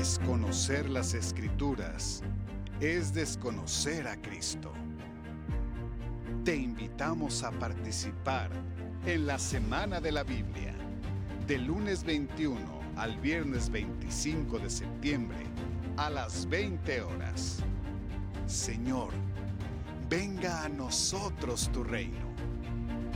Desconocer las Escrituras es desconocer a Cristo. Te invitamos a participar en la Semana de la Biblia, del lunes 21 al viernes 25 de septiembre, a las 20 horas. Señor, venga a nosotros tu reino.